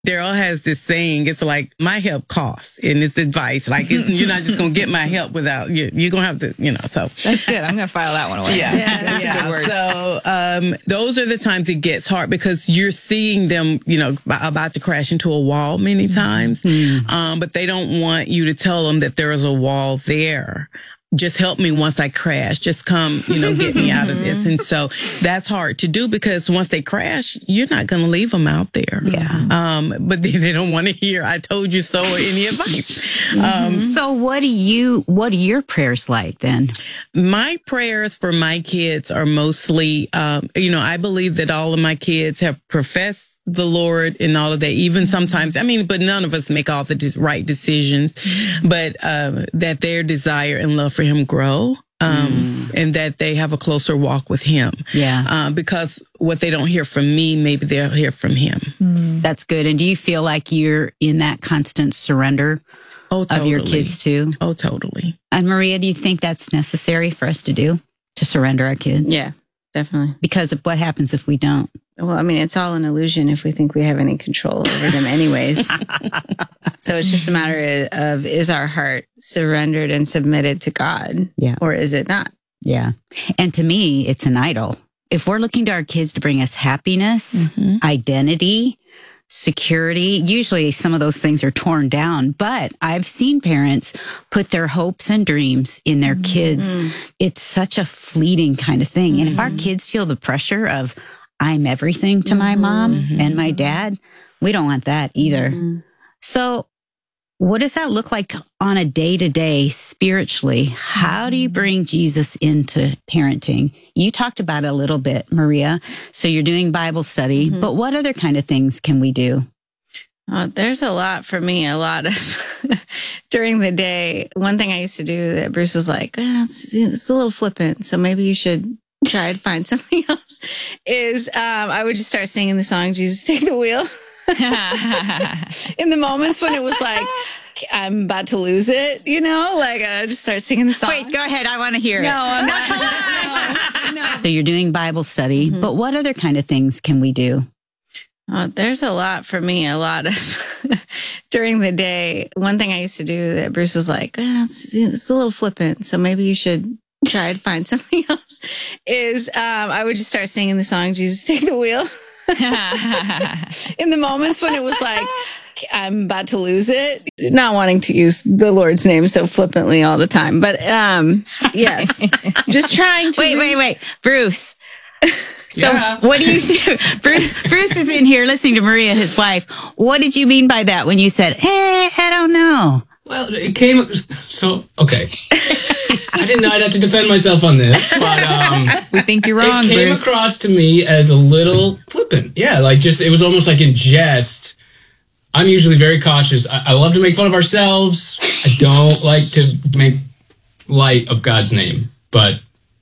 Daryl has this saying, it's like, my help costs, and it's advice. Like, you're not just going to get my help without, you're going to have to, so. That's good. I'm going to file that one away. Yeah. That's a good word. So, those are the times it gets hard because you're seeing them, about to crash into a wall many times. But they don't want you to tell them that there is a wall there. Just help me once I crash. Just come, get me out of this. And so that's hard to do because once they crash, you're not going to leave them out there. Yeah. But they don't want to hear, I told you so, or any advice. So what are your prayers like then? My prayers for my kids are mostly, I believe that all of my kids have professed the Lord and all of that, even sometimes, but none of us make all the right decisions, but that their desire and love for him grow, and that they have a closer walk with him. Yeah. Because what they don't hear from me, maybe they'll hear from him. That's good. And do you feel like you're in that constant surrender of your kids too? Oh, totally. And Maria, do you think that's necessary for us to do, to surrender our kids? Yeah, definitely. Because of what happens if we don't? Well, it's all an illusion if we think we have any control over them anyways. So it's just a matter of, is our heart surrendered and submitted to God? Yeah. Or is it not? Yeah. And to me, it's an idol. If we're looking to our kids to bring us happiness, identity, security, usually some of those things are torn down. But I've seen parents put their hopes and dreams in their kids. It's such a fleeting kind of thing. And if our kids feel the pressure of, I'm everything to my mom and my dad, we don't want that either. So what does that look like on a day-to-day spiritually? How do you bring Jesus into parenting? You talked about it a little bit, Maria. So you're doing Bible study, but what other kind of things can we do? There's a lot for me, a lot of during the day. One thing I used to do that Bruce was like, it's a little flippant, so maybe you should try to find something else, is I would just start singing the song, Jesus Take the Wheel. In the moments when it was like, I'm about to lose it, I just start singing the song. Wait, go ahead. I want to hear it. No, I'm not. No. So you're doing Bible study, but what other kind of things can we do? There's a lot for me, a lot of during the day. One thing I used to do that Bruce was like, it's a little flippant, so maybe you should try to find something else, is I would just start singing the song, Jesus Take the Wheel. In the moments when it was like, I'm about to lose it, not wanting to use the Lord's name so flippantly all the time, but yes, just trying to wait, Bruce. So what do you think? Bruce is in here listening to Maria, his wife. What did you mean by that when you said, I don't know? Well, it came, okay. I didn't know I'd have to defend myself on this, but we think you're wrong, it came Bruce. across to me as a little flippant. Yeah, it was almost like in jest. I'm usually very cautious. I love to make fun of ourselves. I don't like to make light of God's name, but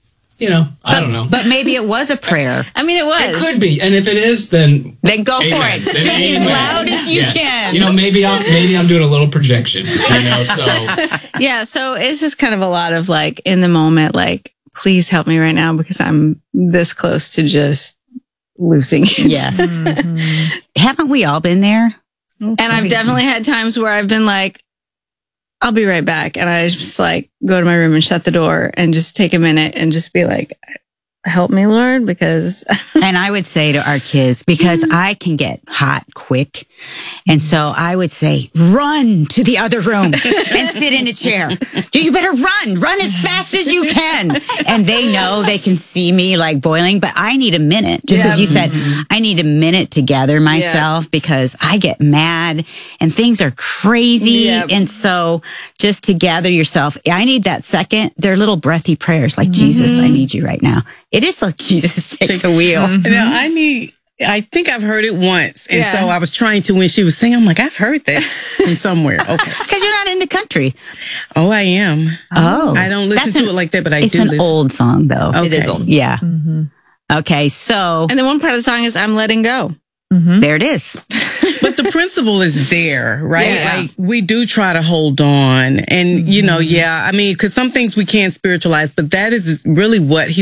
I don't know. But maybe it was a prayer. It was. It could be, and if it is, then go amen. for it. Say as loud as you can. Maybe I'm doing a little projection. So yeah. So it's just kind of a lot of in the moment, please help me right now because I'm this close to just losing it. Yes. Haven't we all been there? And I've definitely had times where I've been like, I'll be right back. And I just go to my room and shut the door and just take a minute and just be like, help me, Lord, because. And I would say to our kids, because I can get hot quick. And so I would say, run to the other room and sit in a chair. You better run as fast as you can. And they know they can see me boiling, but I need a minute. Just as you said, I need a minute to gather myself because I get mad and things are crazy. And so just to gather yourself, I need that second. They're little breathy prayers Jesus, I need you right now. It is like Jesus take the wheel. Now, I think I've heard it once. And so I was trying to, when she was singing, I'm like, I've heard that from somewhere. Okay. Because you're not into country. Oh, I am. Oh. I don't listen to it like that, but I do listen. It's an old song, though. Okay. It is old. Yeah. Okay, so. And then one part of the song is I'm letting go. There it is. But the principle is there, right? Yeah. We do try to hold on. And, because some things we can't spiritualize, but that is really what he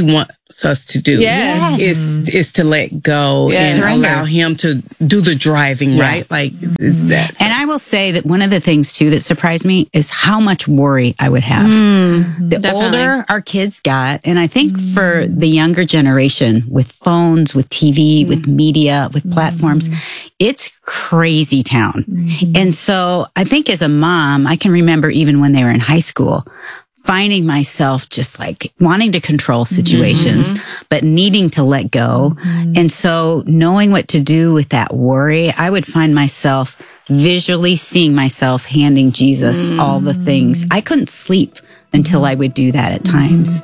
us to do. Yes. Is to let go and Surrender. allow him to do the driving, right? Like it's that. And I will say that one of the things too that surprised me is how much worry I would have. The definitely. older our kids got, and I think for the younger generation with phones, with TV, with media, with platforms, it's crazy town. And so I think as a mom, I can remember even when they were in high school, finding myself just like wanting to control situations, but needing to let go. And so knowing what to do with that worry, I would find myself visually seeing myself handing Jesus all the things. I couldn't sleep until I would do that at times.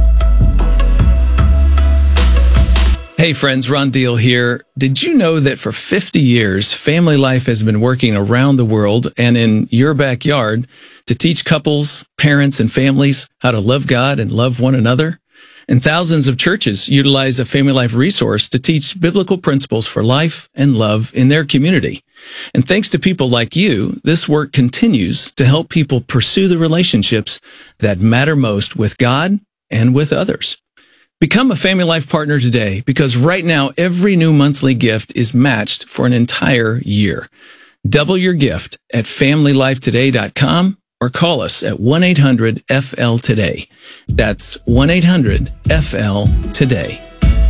Hey friends, Ron Deal here. Did you know that for 50 years, Family Life has been working around the world and in your backyard to teach couples, parents, and families how to love God and love one another? And thousands of churches utilize a Family Life resource to teach biblical principles for life and love in their community. And thanks to people like you, this work continues to help people pursue the relationships that matter most with God and with others. Become a Family Life partner today because right now every new monthly gift is matched for an entire year. Double your gift at FamilyLifeToday.com or call us at 1-800-FL-TODAY. That's 1-800-FL-TODAY.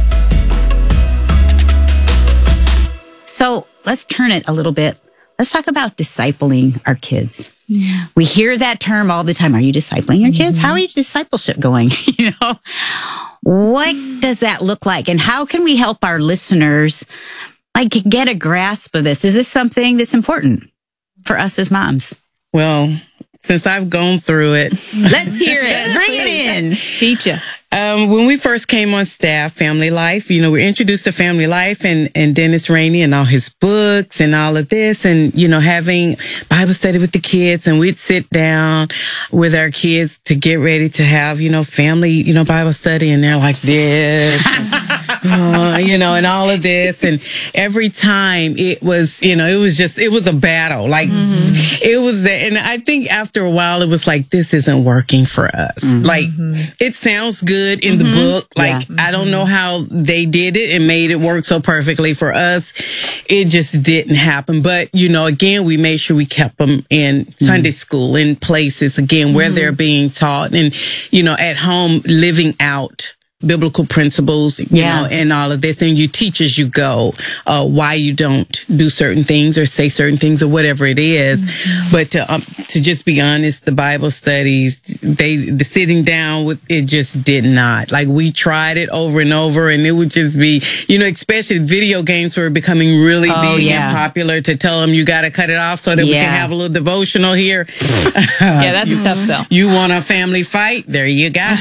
So let's turn it a little bit. Let's talk about discipling our kids. We hear that term all the time. Are you discipling your kids? How are your discipleship going? You know, what does that look like? And how can we help our listeners like get a grasp of this? Is this something that's important for us as moms? Well, since I've gone through it, Let's hear it. Bring it in. Teach us. when we first came on staff, Family Life, you know, we're introduced to Family Life and Dennis Rainey and all his books and all of this and, you know, having Bible study with the kids, and we'd sit down with our kids to get ready to have, you know, family, you know, Bible study, and they're like this. You know, and all of this. And every time it was, you know, it was a battle. Like it was, and I think after a while it was like, this isn't working for us. Like it sounds good in the book. Like I don't know how they did it and made it work so perfectly for us. It just didn't happen. But, you know, again, we made sure we kept them in Sunday school, in places, again, where they're being taught and, you know, at home living out biblical principles, you know, and all of this. And you teach as you go, why you don't do certain things or say certain things or whatever it is. But to just be honest, the Bible studies, the sitting down with it just did not. Like we tried it over and over, and it would just be, you know, especially video games were becoming really big and popular, to tell them you got to cut it off so that we can have a little devotional here. Yeah, that's a tough sell. You want a family fight? There you go.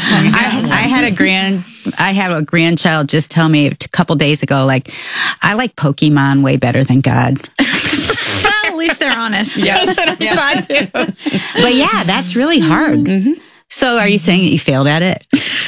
I had a grandchild just tell me a couple days ago, like, I like Pokemon way better than God. Well, at least they're honest. That's what I thought too. But yeah, that's really hard. So are you saying that you failed at it?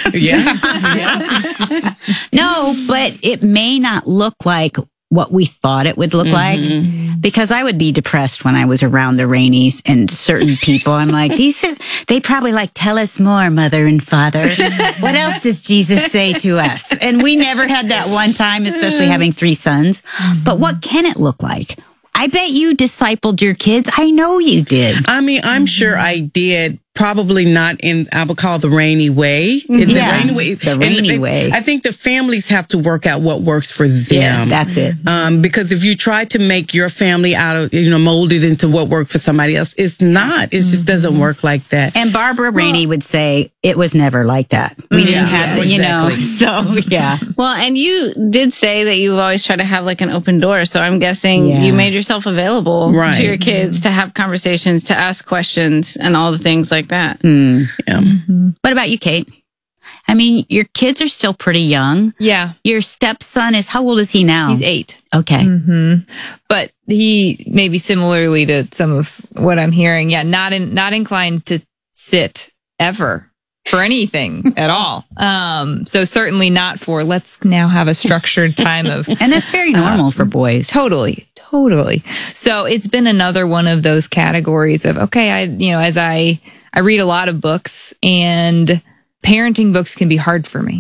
No, but it may not look like what we thought it would look like, because I would be depressed when I was around the Rainies and certain people. I'm like, they probably like, tell us more, mother and father. What else does Jesus say to us? And we never had that one time, especially having 3 sons. But what can it look like? I bet you discipled your kids. I know you did. I mean, I'm sure I did. Probably not in, I would call the Rainy way. The Rainy way. I think the families have to work out what works for them. Yes, that's it. Because if you try to make your family out of, you know, mold it into what worked for somebody else, it's not. It just doesn't work like that. And Barbara Rainey would say it was never like that. We didn't have, you know, so yeah. Well, and you did say that you've always tried to have like an open door. So I'm guessing you made yourself available to your kids to have conversations, to ask questions and all the things like that. What about you, Kate? I mean, your kids are still pretty young. Yeah. Your stepson is, how old is he now? He's 8. Okay. But he, maybe similarly to some of what I'm hearing, not inclined to sit ever for anything at all. So certainly not for, let's now have a structured time of... And that's very normal for boys. Totally. So it's been another one of those categories of, okay, as I read a lot of books, and parenting books can be hard for me.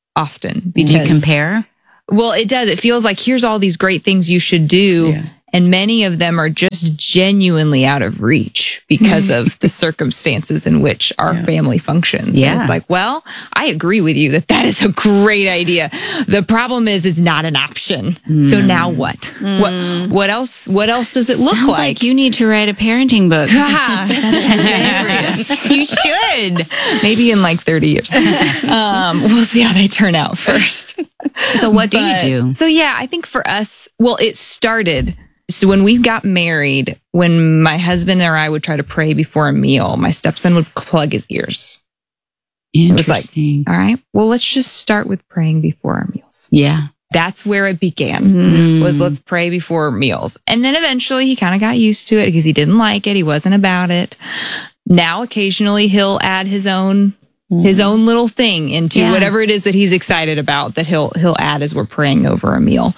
often. Do you compare? Well, it does. It feels like here's all these great things you should do. Yeah. And many of them are just genuinely out of reach because of the circumstances in which our family functions. Yeah. And it's like, well, I agree with you that is a great idea. The problem is it's not an option. So now what? What else does it look Sounds like you need to write a parenting book. That's hilarious. You should. Maybe in like 30 years. We'll see how they turn out first. So what do you do? So yeah, I think for us, well, it started. So when we got married, when my husband or I would try to pray before a meal, my stepson would plug his ears. It was like, Interesting. all right, well, let's just start with praying before our meals. Yeah. That's where it began, was let's pray before meals. And then eventually he kind of got used to it because he didn't like it. He wasn't about it. Now occasionally he'll add his own little thing into whatever it is that he's excited about that he'll add as we're praying over a meal.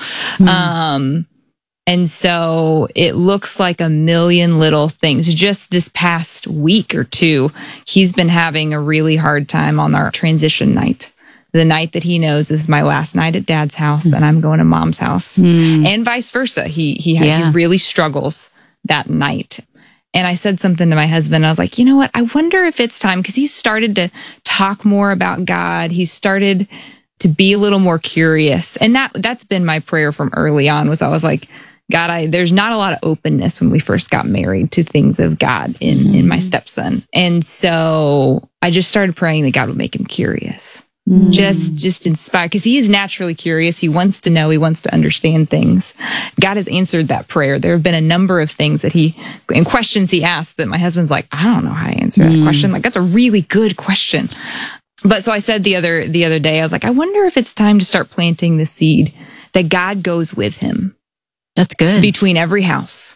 And so it looks like a million little things. Just this past week or two, he's been having a really hard time on our transition night. The night that he knows is my last night at dad's house and I'm going to mom's house, and vice versa. He really struggles that night. And I said something to my husband. I was like, you know what? I wonder if it's time, because he's started to talk more about God. He's started to be a little more curious. And that's been my prayer from early on, was I was like, God, there's not a lot of openness when we first got married to things of God in my stepson. And so I just started praying that God would make him curious. Just inspired, because he is naturally curious. He wants to know. He wants to understand things. God has answered that prayer. There have been a number of things and questions he asked that my husband's like, I don't know how to answer that question. Like, that's a really good question. But so I said the other day, I was like, I wonder if it's time to start planting the seed that God goes with him. That's good. Between every house.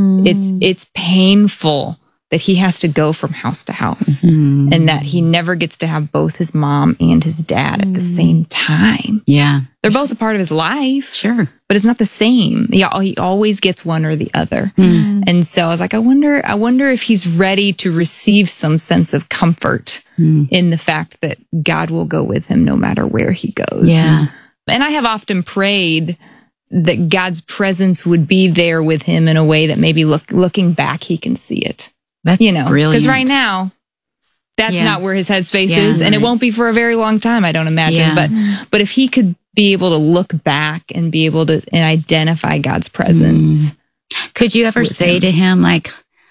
It's painful that he has to go from house to house, and that he never gets to have both his mom and his dad at the same time. Yeah. They're both a part of his life. Sure. But it's not the same. He always gets one or the other. And so I was like, I wonder if he's ready to receive some sense of comfort in the fact that God will go with him no matter where he goes. Yeah. And I have often prayed that God's presence would be there with him in a way that maybe looking back, he can see it. That's brilliant. Because right now, that's not where his headspace is, and it won't be for a very long time, I don't imagine. But if he could be able to look back and be able to identify God's presence. Could you ever say to him, like,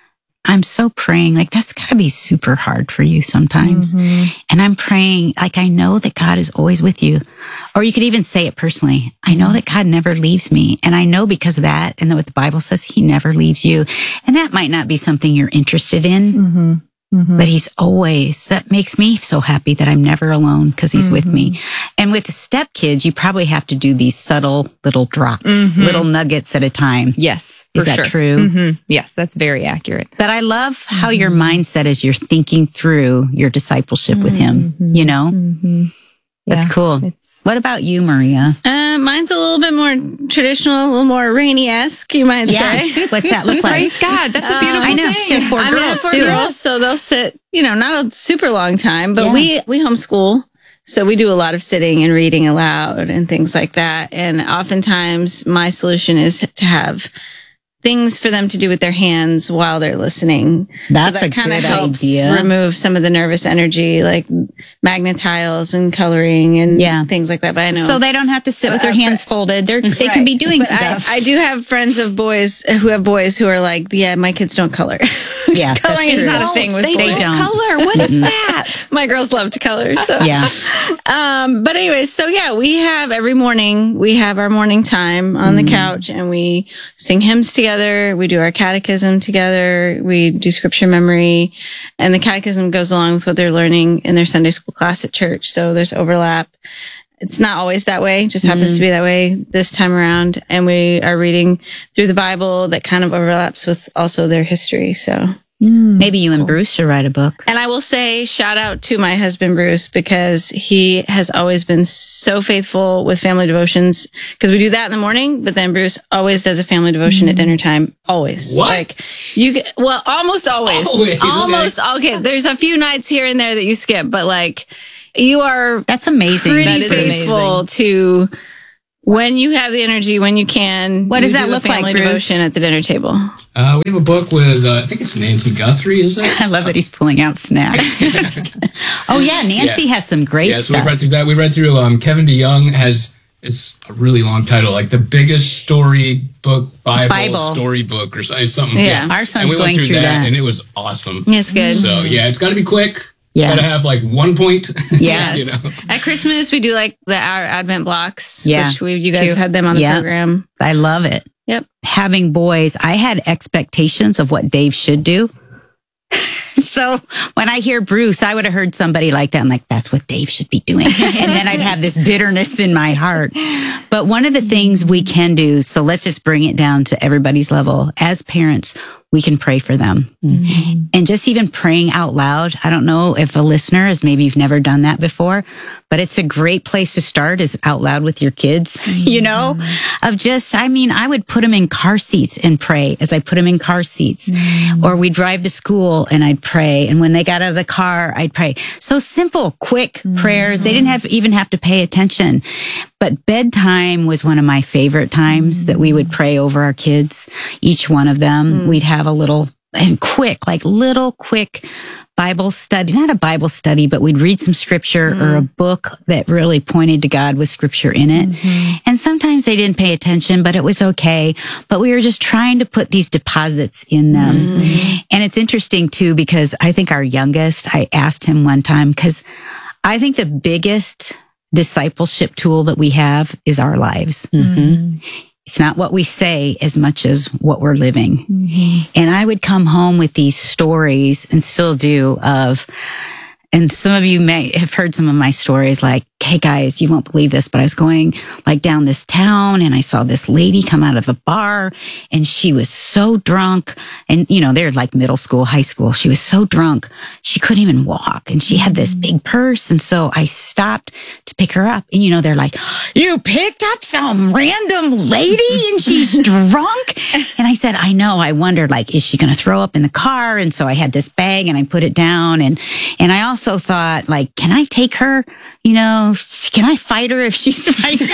I'm so praying, like, that's got to be super hard for you sometimes. And I'm praying, like, I know that God is always with you. Or you could even say it personally. I know that God never leaves me. And I know because of that, and what the Bible says, he never leaves you. And that might not be something you're interested in, but he's always, that makes me so happy that I'm never alone because he's with me. And with the stepkids, you probably have to do these subtle little drops, little nuggets at a time. Yes. Is that true? Yes, that's very accurate. But I love how your mindset is you're thinking through your discipleship with him, you know? That's cool. What about you, Maria? Mine's a little bit more traditional, a little more Rainey-esque, you might say. What's that look like? Praise God. That's a beautiful I know. thing. She has four girls, four too. girls, so they'll sit, not a super long time, but we homeschool. So we do a lot of sitting and reading aloud and things like that. And oftentimes my solution is to have things for them to do with their hands while they're listening. That's so that a kind of good helps idea. remove some of the nervous energy, like magnetiles and coloring and things like that. But I know. So they don't have to sit with their hands folded. They can be doing but stuff. I do have friends of boys who are like, yeah, my kids don't color. Yeah, coloring is not a thing with boys. They don't. Color. What is that? My girls love to color. So Yeah. But anyways, so yeah, we have every morning, we have our morning time on the couch and we sing hymns together. We do our catechism together. We do scripture memory, and the catechism goes along with what they're learning in their Sunday school class at church. So there's overlap. It's not always that way. It just happens to be that way this time around. And we are reading through the Bible that kind of overlaps with also their history. So Maybe you and Bruce should write a book. And I will say shout out to my husband, Bruce, because he has always been so faithful with family devotions, because we do that in the morning, but then Bruce always does a family devotion at dinner time. Always. What? Like almost always. Always, okay. Almost. Okay. There's a few nights here and there that you skip, but like you are That's amazing. pretty That is faithful to when you have the energy, when you can. What does you that do a look like, family Bruce? devotion at the dinner table. We have a book with, I think it's Nancy Guthrie, is it? I love that he's pulling out snacks. Oh yeah, Nancy has some great Yeah, so stuff. we read through that. We read through Kevin DeYoung has, it's a really long title, like the biggest storybook Bible storybook or something. Yeah. Our son's and we went going through that. and it was awesome. It's good. So yeah, it's got to be quick. Yeah. It's got to have like 1 point. Yes. You know? At Christmas, we do like our Advent blocks, Yeah. which you guys have had them on the Yeah. program. I love it. Yep. Having boys, I had expectations of what Dave should do. So when I hear Bruce, I would have heard somebody like that. I'm like, that's what Dave should be doing. And then I'd have this bitterness in my heart. But one of the things we can do, so let's just bring it down to everybody's level. As parents, we can pray for them. Mm-hmm. And just even praying out loud. I don't know if a listener is, maybe you've never done that before, but it's a great place to start is out loud with your kids, you know, of just, I mean, I would put them in car seats and pray as I put them in car seats, or we'd drive to school and I'd pray. And when they got out of the car, I'd pray. So simple, quick prayers. They didn't even have to pay attention. But bedtime was one of my favorite times that we would pray over our kids, each one of them. We'd have a little and quick Bible study, not a Bible study, but we'd read some scripture or a book that really pointed to God with scripture in it. And sometimes they didn't pay attention, but it was okay. But we were just trying to put these deposits in them. And it's interesting too, because I think our youngest, I asked him one time, because I think the biggest discipleship tool that we have is our lives. It's not what we say as much as what we're living. And I would come home with these stories, and still do, and some of you may have heard some of my stories, like, hey guys, you won't believe this, but I was going like down this town and I saw this lady come out of a bar and she was so drunk. And, you know, they're like middle school, high school. She was so drunk, she couldn't even walk, and she had this big purse. And so I stopped to pick her up. And, you know, they're like, you picked up some random lady and she's drunk? And I said, I know. I wondered, like, is she going to throw up in the car? And so I had this bag and I put it down. And I also thought, like, can I take her? You know, can I fight her if she's fighting?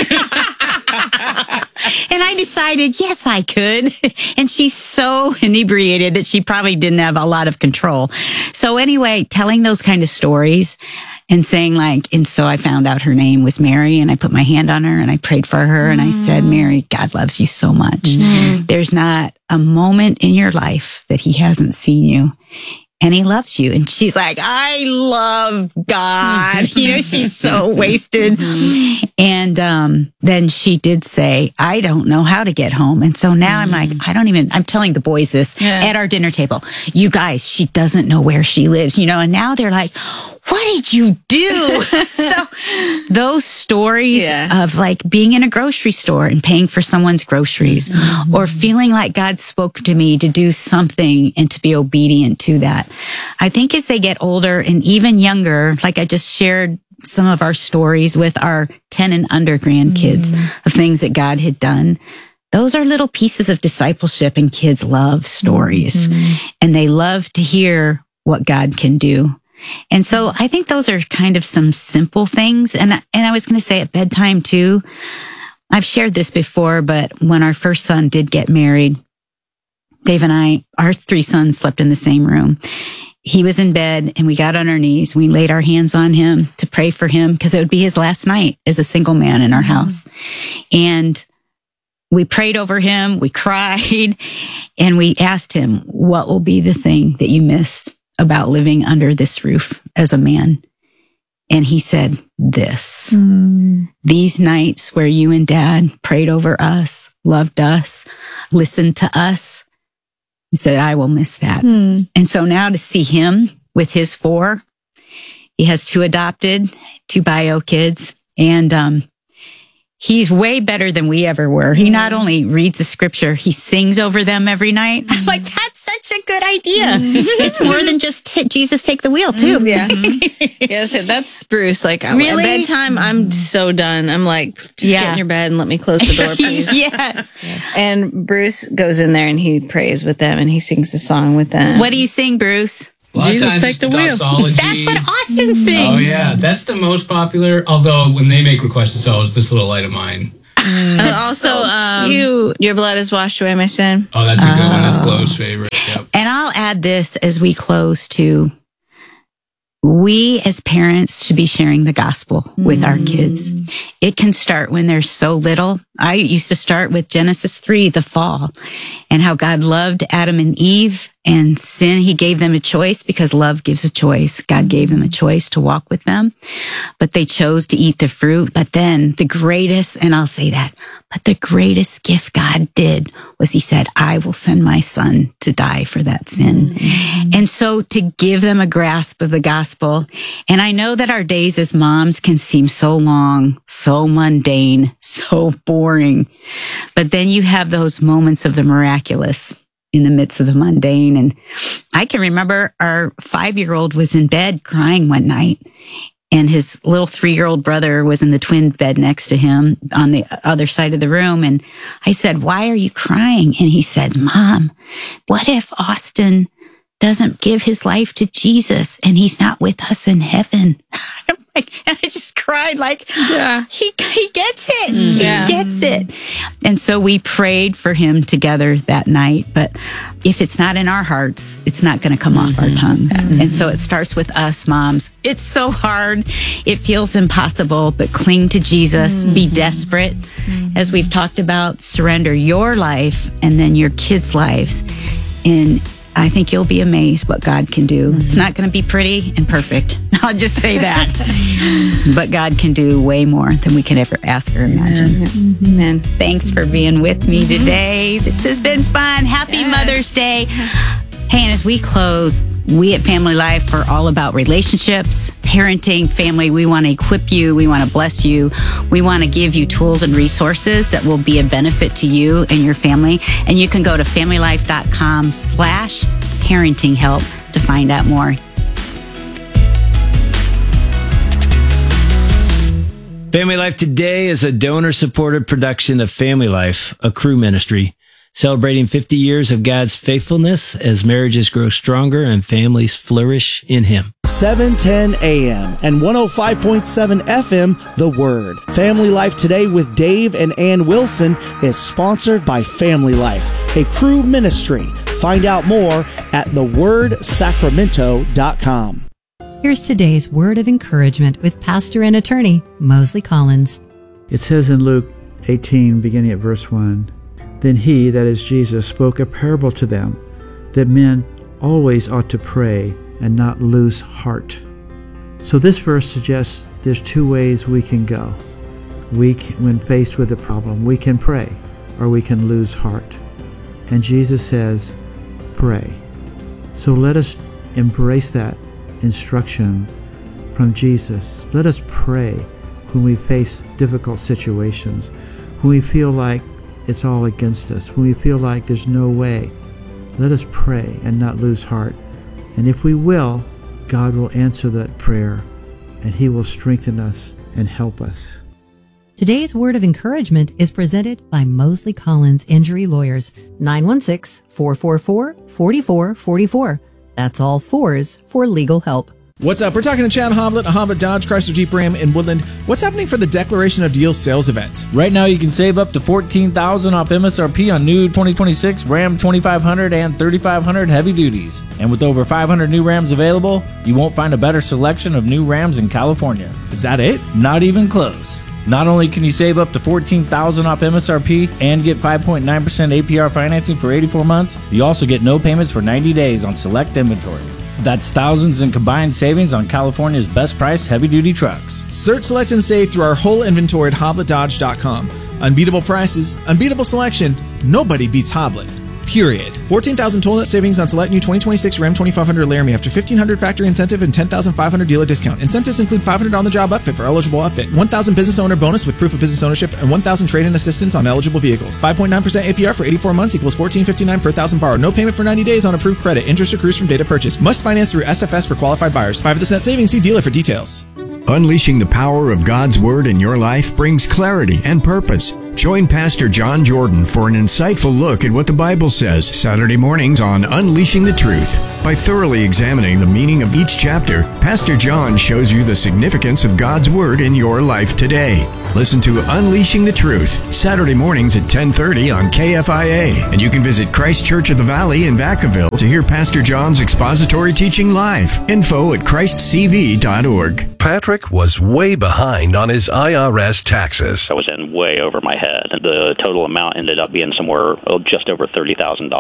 And I decided, yes, I could. And she's so inebriated that she probably didn't have a lot of control. So anyway, telling those kind of stories and saying, like, and so I found out her name was Mary, and I put my hand on her and I prayed for her. And I said, Mary, God loves you so much. There's not a moment in your life that he hasn't seen you. And he loves you. And she's like, I love God. You know, she's so wasted. And then she did say, I don't know how to get home. And so now I'm like, I'm telling the boys this at our dinner table. You guys, she doesn't know where she lives, you know, and now they're like, what did you do? So those stories of like being in a grocery store and paying for someone's groceries, or feeling like God spoke to me to do something and to be obedient to that. I think as they get older and even younger, like I just shared some of our stories with our 10 and under grandkids of things that God had done. Those are little pieces of discipleship, and kids love stories and they love to hear what God can do. And so I think those are kind of some simple things. And I was going to say at bedtime too, I've shared this before, but when our first son did get married, Dave and I, our 3 sons slept in the same room. He was in bed and we got on our knees. We laid our hands on him to pray for him because it would be his last night as a single man in our house. And we prayed over him. We cried and we asked him, what will be the thing that you missed about living under this roof as a man? And he said, this. These nights where you and Dad prayed over us, loved us, listened to us. He said, I will miss that. And so now to see him with his 4, he has 2 adopted, 2 bio kids, and he's way better than we ever were. He not only reads the scripture, he sings over them every night. I'm like, that's such a good idea. It's more than just Jesus take the wheel too. Yes, that's Bruce. Like, Really? at bedtime, I'm so done. I'm like, just get in your bed and let me close the door, please. Yes. And Bruce goes in there and he prays with them and he sings a song with them. What do you sing, Bruce? A lot Jesus, of times take it's the wheel. doxology. That's what Austin sings. Oh, yeah. That's the most popular. Although, when they make requests, it's always This Little Light of Mine. Also, cute. Your blood has washed away my sin. Oh, that's a good one. That's Glow's favorite. Yep. And I'll add this as we close too. We as parents should be sharing the gospel with our kids. It can start when they're so little. I used to start with Genesis 3, the fall, and how God loved Adam and Eve and sin. He gave them a choice because love gives a choice. God gave them a choice to walk with them, but they chose to eat the fruit. But then the greatest, and I'll say that, but the greatest gift God did was he said, I will send my son to die for that sin. And so to give them a grasp of the gospel. And I know that our days as moms can seem so long, so mundane, so boring. But then you have those moments of the miraculous in the midst of the mundane. And I can remember our 5-year-old was in bed crying one night, and his little 3-year-old brother was in the twin bed next to him on the other side of the room. And I said, why are you crying? And he said, Mom, what if Austin doesn't give his life to Jesus and he's not with us in heaven? And I just cried like, he gets it. Yeah. He gets it. And so we prayed for him together that night. But if it's not in our hearts, it's not going to come off our tongues. And so it starts with us moms. It's so hard. It feels impossible, but cling to Jesus. Be desperate. As we've talked about, surrender your life and then your kids' lives. And I think you'll be amazed what God can do. It's not going to be pretty and perfect. I'll just say that. But God can do way more than we can ever ask or imagine. Amen. Thanks for being with me today. This has been fun. Happy Mother's Day. Hey, and as we close, we at Family Life are all about relationships, parenting, family. We want to equip you. We want to bless you. We want to give you tools and resources that will be a benefit to you and your family. And you can go to familylife.com/parenting help to find out more. Family Life Today is a donor-supported production of Family Life, a Cru ministry, celebrating 50 years of God's faithfulness as marriages grow stronger and families flourish in Him. 710 AM and 105.7 FM, The Word. Family Life Today with Dave and Ann Wilson is sponsored by Family Life, a Cru ministry. Find out more at thewordsacramento.com. Here's today's word of encouragement with pastor and attorney Mosley Collins. It says in Luke 18, beginning at verse 1, Then he, that is Jesus, spoke a parable to them, that men always ought to pray and not lose heart. So this verse suggests there's two ways we can go. When faced with a problem, we can pray or we can lose heart. And Jesus says, pray. So let us embrace that instruction from Jesus. Let us pray when we face difficult situations, when we feel like it's all against us, when we feel like there's no way. Let us pray and not lose heart. And if we will, God will answer that prayer and He will strengthen us and help us. Today's word of encouragement is presented by Mosley Collins Injury Lawyers, 916-444-4444. That's all fours for legal help. What's up? We're talking to Chad Hoblet, a Hoblet Dodge Chrysler Jeep Ram in Woodland. What's happening for the Declaration of Deals sales event? Right now, you can save up to $14,000 off MSRP on new 2026 Ram 2500 and 3500 heavy duties. And with over 500 new Rams available, you won't find a better selection of new Rams in California. Is that it? Not even close. Not only can you save up to $14,000 off MSRP and get 5.9% APR financing for 84 months, you also get no payments for 90 days on select inventory. That's thousands in combined savings on California's best price heavy-duty trucks. Search, select, and save through our whole inventory at HobletDodge.com. Unbeatable prices, unbeatable selection, nobody beats Hoblet. Period. 14,000 total net savings on select new 2026 Ram 2500 Laramie after $1,500 factory incentive and $10,500 dealer discount. Incentives include $500 on-the-job upfit for eligible upfit, $1,000 business owner bonus with proof of business ownership, and $1,000 trade-in assistance on eligible vehicles. 5.9% APR for 84 months equals $14.59 per thousand borrowed. No payment for 90 days on approved credit. Interest accrues from date of purchase. Must finance through SFS for qualified buyers. 5 of this net savings. See dealer for details. Unleashing the power of God's Word in your life brings clarity and purpose. Join Pastor John Jordan for an insightful look at what the Bible says Saturday mornings on Unleashing the Truth. By thoroughly examining the meaning of each chapter, Pastor John shows you the significance of God's Word in your life today. Listen to Unleashing the Truth, Saturday mornings at 10:30 on KFIA. And you can visit Christ Church of the Valley in Vacaville to hear Pastor John's expository teaching live. Info at christcv.org. Patrick was way behind on his IRS taxes. I was in way over my head. The total amount ended up being somewhere just over $30,000.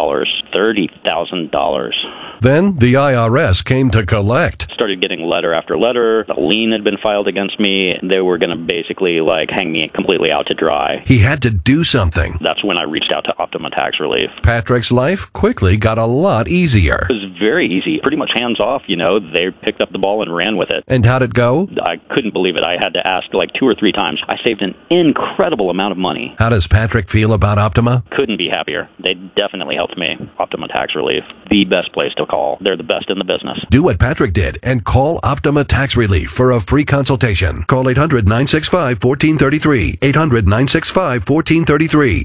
$30,000. Then the IRS came to collect. Started getting letter after letter. A lien had been filed against me. They were going to basically hang me completely out to dry. He had to do something. That's when I reached out to Optima Tax Relief. Patrick's life quickly got a lot easier. It was very easy. Pretty much hands off, They picked up the ball and ran with it. And how'd it go? I couldn't believe it. I had to ask 2 or 3 times. I saved an incredible amount of money. How does Patrick feel about Optima? Couldn't be happier. They definitely helped me. Optima Tax Relief, the best place to call. They're the best in the business. Do what Patrick did and call Optima Tax Relief for a free consultation. Call 800-965-1433. 800-965-1433.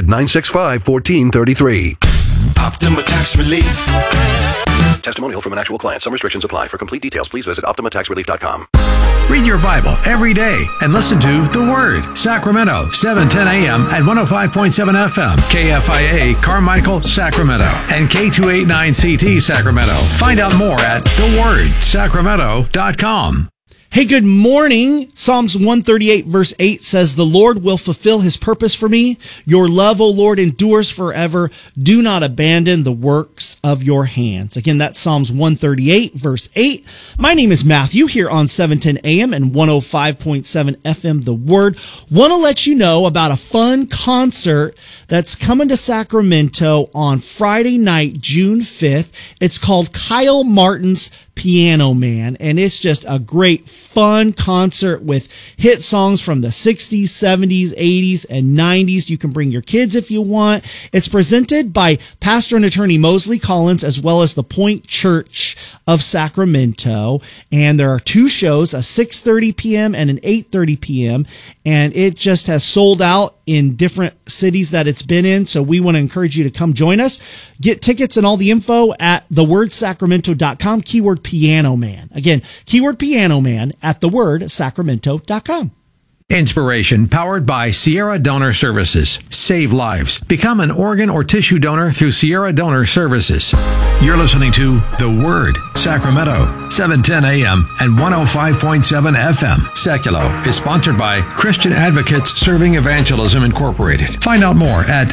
800-965-1433. Optima Tax Relief. Testimonial from an actual client. Some restrictions apply. For complete details, please visit OptimaTaxRelief.com. Read your Bible every day and listen to The Word. Sacramento, 7:10 a.m. at 105.7 FM. KFIA, Carmichael, Sacramento. And K289CT, Sacramento. Find out more at thewordsacramento.com. Hey, good morning. Psalms 138 verse 8 says, "The Lord will fulfill his purpose for me. Your love, O Lord, endures forever. Do not abandon the works of your hands." Again, that's Psalms 138 verse 8. My name is Matthew here on 710 AM and 105.7 FM, The Word. Want to let you know about a fun concert that's coming to Sacramento on Friday night, June 5th. It's called Kyle Martin's Piano Man, and it's just a great fun concert with hit songs from the 60s, 70s, 80s, and 90s. You can bring your kids if you want. It's presented by pastor and attorney Mosley Collins, as well as the Point Church of Sacramento. And there are 2 shows, a 6:30 p.m. and an 8:30 p.m. And it just has sold out in different cities that it's been in. So we want to encourage you to come join us. Get tickets and all the info at thewordsacramento.com, keyword Piano Man. Again, keyword Piano Man at thewordsacramento.com. Inspiration powered by Sierra Donor Services. Save lives. Become an organ or tissue donor through Sierra Donor Services. You're listening to The Word, Sacramento, 710 AM and 105.7 FM. Seculo is sponsored by Christian Advocates Serving Evangelism Incorporated. Find out more at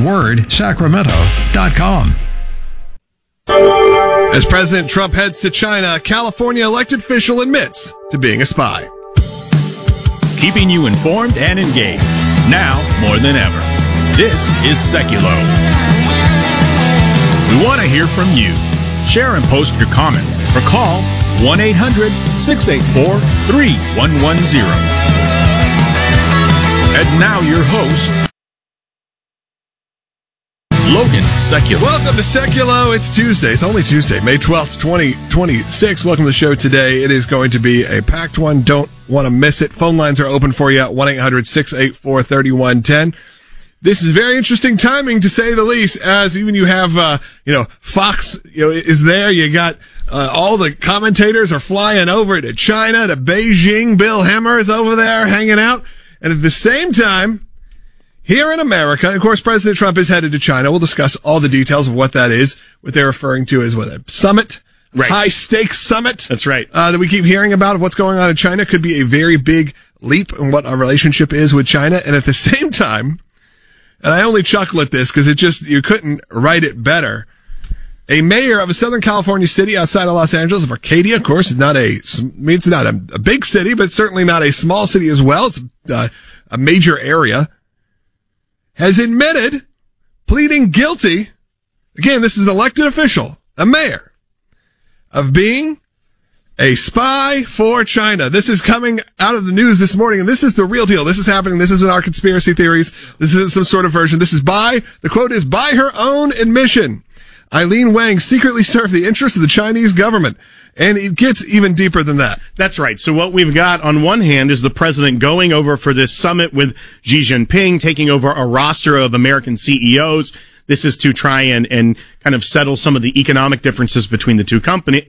thewordsacramento.com. As President Trump heads to China, a California elected official admits to being a spy. Keeping you informed and engaged, now more than ever. This is Seculo. We want to hear from you. Share and post your comments or call 1-800-684-3110. And now your host, Logan Seculo. Welcome to Seculo. It's Tuesday. It's only Tuesday, May 12th, 2026. Welcome to the show today. It is going to be a packed one. Don't want to miss it. Phone lines are open for you at 1-800-684-3110. This is very interesting timing, to say the least, as even you have, Fox, is there. You got, all the commentators are flying over to China, to Beijing. Bill Hemmer is over there hanging out. And at the same time, here in America, of course, President Trump is headed to China. We'll discuss all the details of what that is, what they're referring to as a summit, right. High-stakes summit. That's right. That we keep hearing about of what's going on in China. Could be a very big leap in what our relationship is with China. And at the same time, and I only chuckle at this because you couldn't write it better. A mayor of a Southern California city outside of Los Angeles, of Arcadia, of course, it's not a big city, but certainly not a small city as well. It's a major area. Has admitted, pleading guilty, again, this is an elected official, a mayor, of being a spy for China. This is coming out of the news this morning, and this is the real deal. This is happening. This isn't our conspiracy theories. This isn't some sort of version. The quote is, by her own admission. Eileen Wang secretly served the interests of the Chinese government. And it gets even deeper than that. That's right. So what we've got on one hand is the president going over for this summit with Xi Jinping, taking over a roster of American CEOs. This is to try and kind of settle some of the economic differences between the two countries.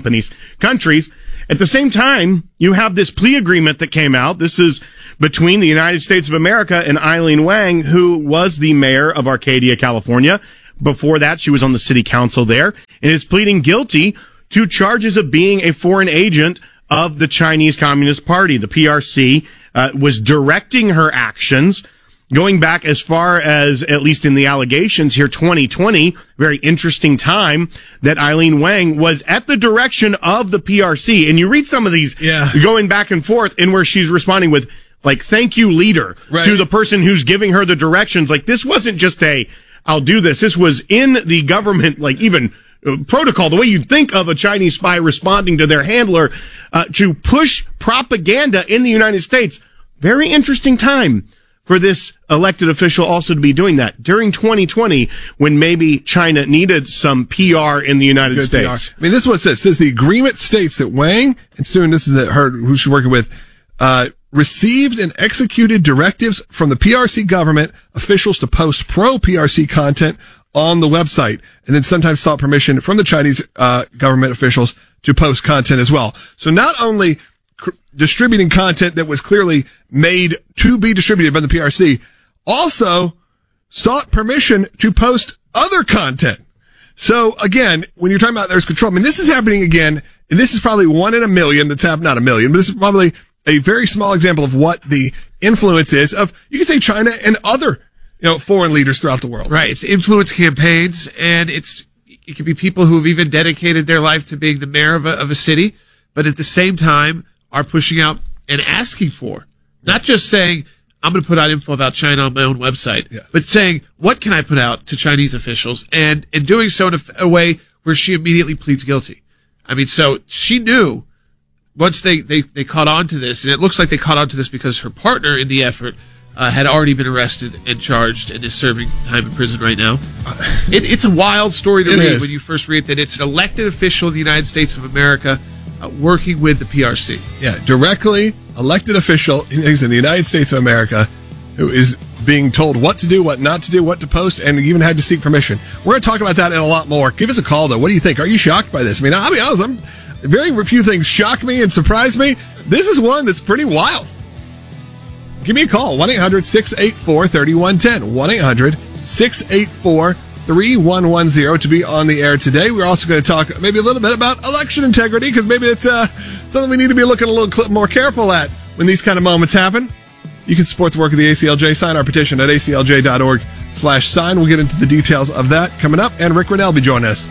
At the same time, you have this plea agreement that came out. This is between the United States of America and Eileen Wang, who was the mayor of Arcadia, California. Before that, she was on the city council there and is pleading guilty to charges of being a foreign agent of the Chinese Communist Party. The PRC was directing her actions going back as far as, at least in the allegations here, 2020, very interesting time that Eileen Wang was at the direction of the PRC. And you read some of these going back and forth, and where she's responding with, like, thank you, leader, to the person who's giving her the directions. Like, this wasn't just I'll do this. This was in the government, like, even protocol, the way you'd think of a Chinese spy responding to their handler, to push propaganda in the United States. Very interesting time for this elected official also to be doing that during 2020, when maybe China needed some PR in the United States. PR. I mean, this is what it says. It says the agreement states that Wang, and soon this is her who she's working with, received and executed directives from the PRC government officials to post pro-PRC content on the website, and then sometimes sought permission from the Chinese government officials to post content as well. So not only distributing content that was clearly made to be distributed by the PRC, also sought permission to post other content. So again, when you're talking about there's control, I mean, this is happening again, and this is probably 1 in a million that's happened, not a million, but this is probably a very small example of what the influence is of, you could say, China and other foreign leaders throughout the world. Right. It's influence campaigns, and it can be people who have even dedicated their life to being the mayor of a city, but at the same time are pushing out and asking for, not just saying, I'm going to put out info about China on my own website, but saying, what can I put out to Chinese officials? And doing so in a way where she immediately pleads guilty. I mean, so she knew once they caught on to this, and it looks like they caught on to this because her partner in the effort had already been arrested and charged and is serving time in prison right now. It's a wild story to read when you first read it, that it's an elected official in the United States of America working with the PRC. Yeah, directly elected official in the United States of America who is being told what to do, what not to do, what to post, and even had to seek permission. We're going to talk about that and a lot more. Give us a call, though. What do you think? Are you shocked by this? I mean, I'll be honest, very few things shock me and surprise me. This is one that's pretty wild. Give me a call, 1-800-684-3110, 1-800-684-3110 to be on the air today. We're also going to talk maybe a little bit about election integrity, because maybe it's something we need to be looking a little more careful at when these kind of moments happen. You can support the work of the ACLJ. Sign our petition at aclj.org/sign. We'll get into the details of that coming up, and Rick Riddell will be joining us.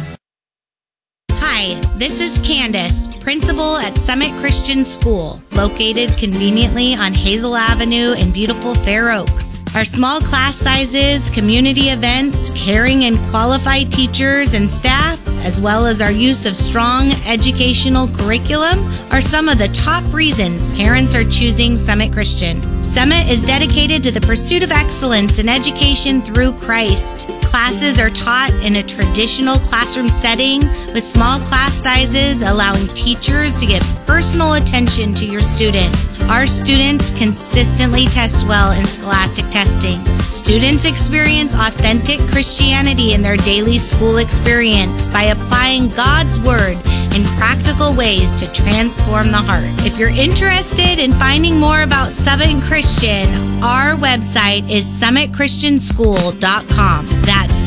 Hi, this is Candace, principal at Summit Christian School, located conveniently on Hazel Avenue in beautiful Fair Oaks. Our small class sizes, community events, caring and qualified teachers and staff, as well as our use of strong educational curriculum, are some of the top reasons parents are choosing Summit Christian. Summit is dedicated to the pursuit of excellence in education through Christ. Classes are taught in a traditional classroom setting with small class sizes, allowing teachers to give personal attention to your student. Our students consistently test well in scholastic testing. Students experience authentic Christianity in their daily school experience by applying God's Word in practical ways to transform the heart. If you're interested in finding more about Summit Christian, our website is summitchristianschool.com. That's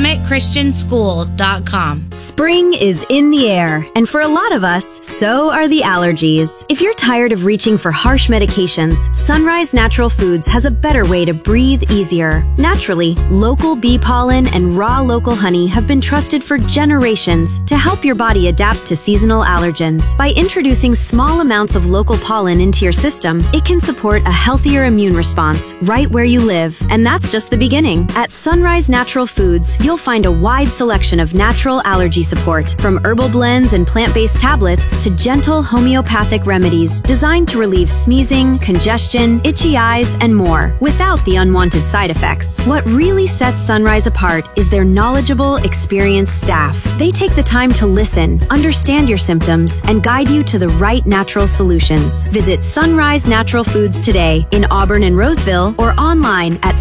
summitchristianschool.com. Spring is in the air, and for a lot of us, so are the allergies. If you're tired of reaching for harsh medications, Sunrise Natural Foods has a better way to breathe easier. Naturally, local bee pollen and raw local honey have been trusted for generations to help your body adapt to seasonal allergens. By introducing small amounts of local pollen into your system, it can support a healthier immune response right where you live. And that's just the beginning. At Sunrise Natural Foods, Foods, you'll find a wide selection of natural allergy support, from herbal blends and plant-based tablets to gentle homeopathic remedies designed to relieve sneezing, congestion, itchy eyes, and more, without the unwanted side effects. What really sets Sunrise apart is their knowledgeable, experienced staff. They take the time to listen, understand your symptoms, and guide you to the right natural solutions. Visit Sunrise Natural Foods today in Auburn and Roseville, or online at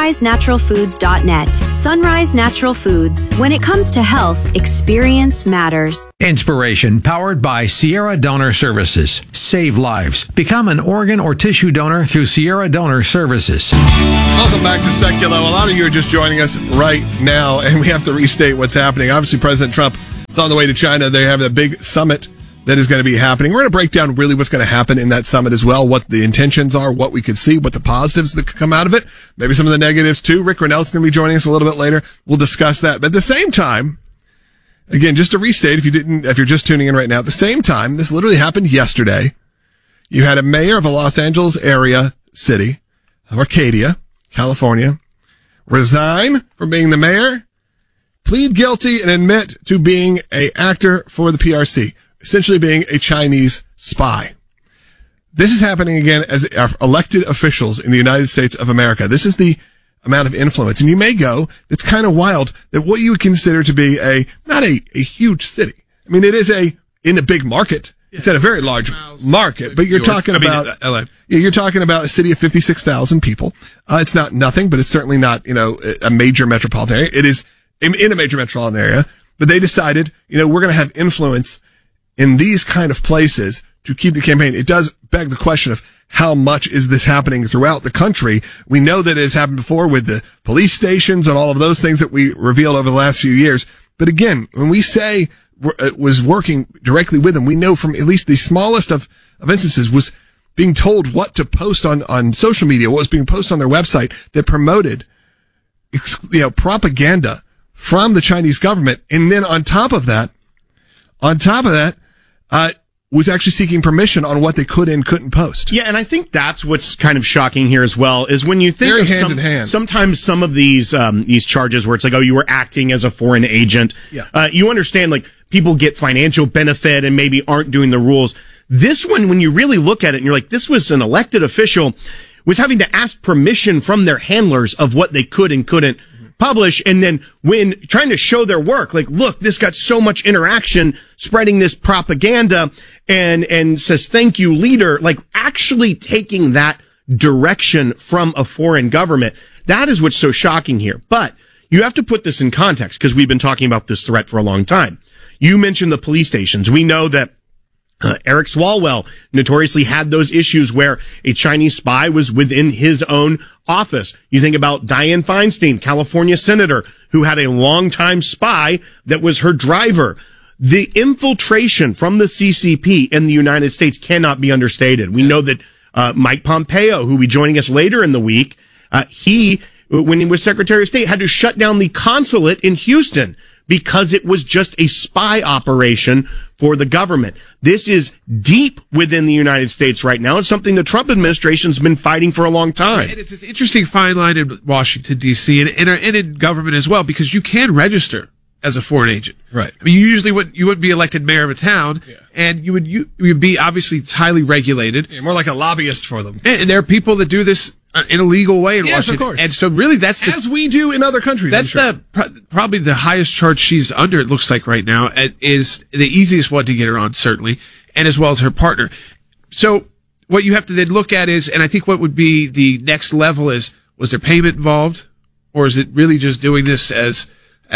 sunrisenaturalfoods.net. Sunrise Natural Foods. When it comes to health, experience matters. Inspiration powered by Sierra Donor Services. Save lives. Become an organ or tissue donor through Sierra Donor Services. Welcome back to Seculo. A lot of you are just joining us right now, and we have to restate what's happening. Obviously, President Trump is on the way to China. They have a big summit that is going to be happening. We're going to break down really what's going to happen in that summit as well, what the intentions are, what we could see, what the positives that could come out of it, maybe some of the negatives too. Rick Renell's going to be joining us a little bit later. We'll discuss that. But at the same time, again, just to restate, if you're just tuning in right now, at the same time, this literally happened yesterday. You had a mayor of a Los Angeles area city of Arcadia, California, resign from being the mayor, plead guilty, and admit to being an actor for the PRC. Essentially being a Chinese spy. This is happening again as elected officials in the United States of America. This is the amount of influence. And you may go, it's kind of wild that what you would consider to be not a huge city. I mean, it is in a big market. Yeah. It's at a very large market, but you're talking about, LA. Yeah, you're talking about a city of 56,000 people. It's not nothing, but it's certainly not, a major metropolitan area. It is in a major metropolitan area, but they decided, we're going to have influence in these kind of places to keep the campaign. It does beg the question of how much is this happening throughout the country? We know that it has happened before with the police stations and all of those things that we revealed over the last few years. But again, when we say it was working directly with them, we know from at least the smallest of instances was being told what to post on social media, what was being posted on their website that promoted, propaganda from the Chinese government. And then on top of that, was actually seeking permission on what they could and couldn't post. Yeah, and I think that's what's kind of shocking here as well, is when you think very of hand in hand. Sometimes some of these charges where it's like, oh, you were acting as a foreign agent. Yeah. You understand, like, people get financial benefit and maybe aren't doing the rules. This one, when you really look at it and you're like, this was an elected official, was having to ask permission from their handlers of what they could and couldn't publish, and then when trying to show their work, like, look, this got so much interaction, spreading this propaganda, and says, thank you, leader, like actually taking that direction from a foreign government. That is what's so shocking here. But you have to put this in context, because we've been talking about this threat for a long time. You mentioned the police stations. We know that Eric Swalwell notoriously had those issues where a Chinese spy was within his own office. You think about Dianne Feinstein, California senator, who had a longtime spy that was her driver. The infiltration from the CCP in the United States cannot be understated. We know that Mike Pompeo, who will be joining us later in the week, he, when he was Secretary of State, had to shut down the consulate in Houston because it was just a spy operation for the government. This is deep within the United States right now. It's something the Trump administration's been fighting for a long time. And it's this interesting fine line in Washington, D.C., and in government as well, because you can register as a foreign agent. Right. I mean, you wouldn't be elected mayor of a town, and you would be obviously highly regulated. Yeah, more like a lobbyist for them. And there are people that do this in a legal way in Washington. Of course. And so really that's as we do in other countries. That's probably the highest charge she's under, it looks like right now, is the easiest one to get her on, certainly, and as well as her partner. So what you have to then look at is, and I think what would be the next level is, was there payment involved? Or is it really just doing this as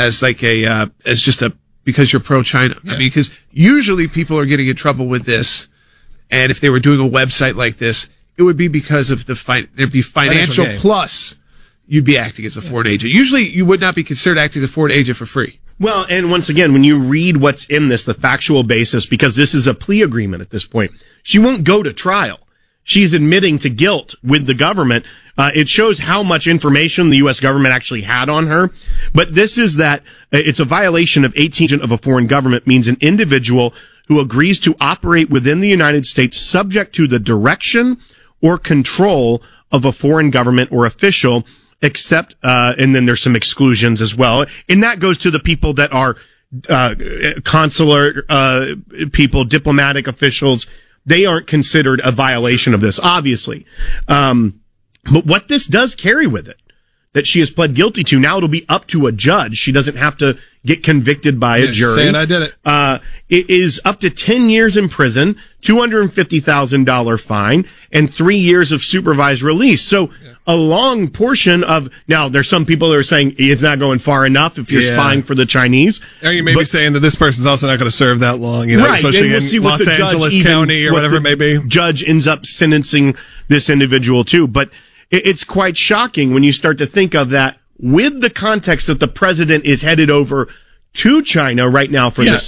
just because you're pro-China? Yeah. I mean, because usually people are getting in trouble with this, and if they were doing a website like this, it would be because of there'd be financial plus you'd be acting as a foreign agent. Usually you would not be considered acting as a foreign agent for free. Well, and once again, when you read what's in this, the factual basis, because this is a plea agreement at this point, she won't go to trial. She's admitting to guilt with the government. It shows how much information the U.S. government actually had on her. But this is that it's a violation of 18 of a foreign government, means an individual who agrees to operate within the United States subject to the direction or control of a foreign government or official except, and then there's some exclusions as well. And that goes to the people that are, consular, people, diplomatic officials. They aren't considered a violation of this, obviously. But what this does carry with it, that she has pled guilty to, now it'll be up to a judge. She doesn't have to get convicted by a jury. Saying I did it. It is up to 10 years in prison, $250,000 fine, and 3 years of supervised release. So a long portion of, now there's some people that are saying it's not going far enough if you're spying for the Chinese. Or you may be saying that this person's also not going to serve that long, right, especially we'll in Los Angeles County or whatever it may be. Judge ends up sentencing this individual too. But it's quite shocking when you start to think of that with the context that the president is headed over to China right now for this